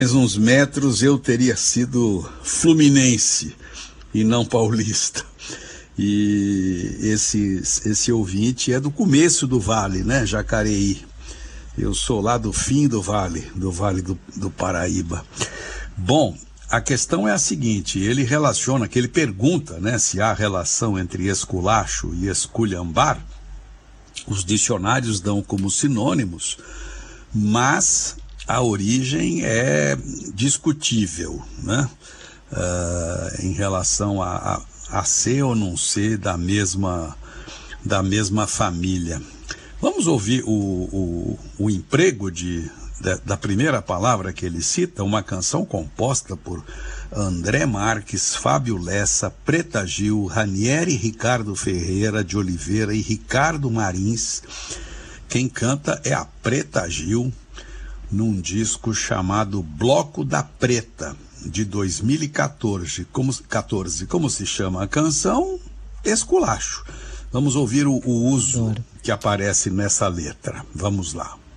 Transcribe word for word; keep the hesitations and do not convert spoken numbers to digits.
mais uns metros eu teria sido fluminense e não paulista. E esse, esse ouvinte é do começo do vale, né, Jacareí. Eu sou lá do fim do vale, do Vale do, do Paraíba. Bom, a questão é a seguinte, ele relaciona, que ele pergunta, né, se há relação entre esculacho e esculhambar. Os dicionários dão como sinônimos, mas a origem é discutível, né, uh, em relação a, a, a ser ou não ser da mesma, da mesma família. Vamos ouvir o, o, o emprego de, da, da primeira palavra que ele cita, uma canção composta por André Marques, Fábio Lessa, Preta Gil, Ranieri Ricardo Ferreira de Oliveira e Ricardo Marins. Quem canta é a Preta Gil, num disco chamado Bloco da Preta, de dois mil e quatorze. Como, quatorze. Como se chama a canção? Esculacho. Vamos ouvir o, o uso Adoro. que aparece nessa letra. Vamos lá.